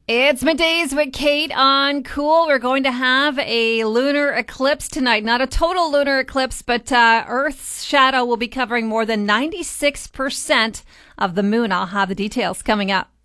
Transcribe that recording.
It's middays with Kate on Cool. We're going to have a lunar eclipse tonight. Not a total lunar eclipse, but Earth's shadow will be covering more than 96% of the moon. I'll have the details coming up.